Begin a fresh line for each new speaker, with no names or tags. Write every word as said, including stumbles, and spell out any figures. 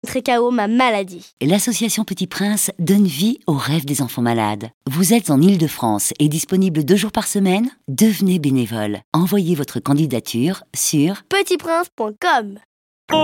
Trécao, ma maladie.
L'association Petit Prince donne vie aux rêves des enfants malades. Vous êtes en Île-de-France et disponible deux jours par semaine? Devenez bénévole. Envoyez votre candidature sur
petit prince point com.